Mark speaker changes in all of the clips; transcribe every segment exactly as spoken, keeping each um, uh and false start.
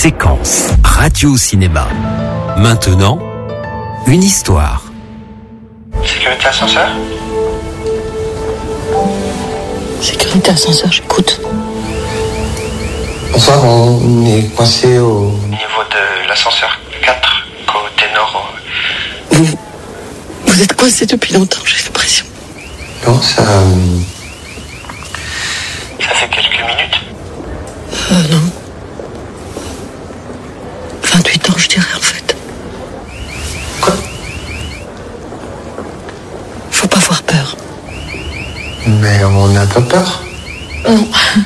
Speaker 1: Séquence radio-cinéma. Maintenant, une histoire.
Speaker 2: Sécurité ascenseur ?
Speaker 3: Sécurité ascenseur, j'écoute.
Speaker 2: Bonsoir, on est coincé au niveau de l'ascenseur quatre, côté nord.
Speaker 3: Vous, vous êtes coincé depuis longtemps, j'ai l'impression.
Speaker 2: Non, ça... Ça fait quelques minutes.
Speaker 3: Euh, non. vingt-huit ans, je dirais, en fait.
Speaker 2: Quoi ?
Speaker 3: Faut pas avoir peur.
Speaker 2: Mais on n'a pas peur.
Speaker 3: Non.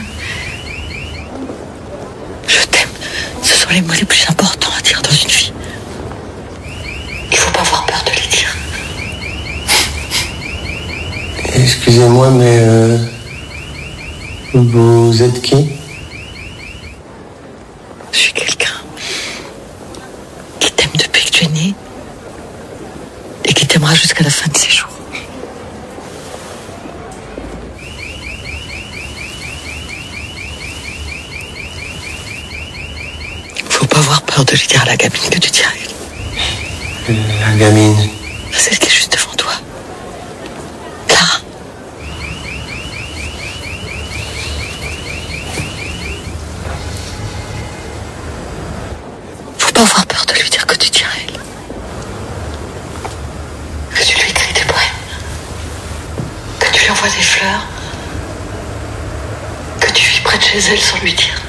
Speaker 3: Je t'aime. Ce sont les mots les plus importants à dire dans une vie. Il faut pas avoir peur de les dire.
Speaker 2: Excusez-moi, mais... Euh... Vous êtes qui ?
Speaker 3: Je suis quelqu'un qui t'aime depuis que tu es né et qui t'aimera jusqu'à la fin de ses jours. Faut pas avoir peur de lui dire à la gamine que tu tiens à elle.
Speaker 2: La gamine.
Speaker 3: Celle qui est juste devant toi. Clara. Faut pas avoir peur de lui dire que tu tiens à elle. Que tu lui écris des poèmes. Que tu lui envoies des fleurs. Que tu vis près de chez elle sans lui dire.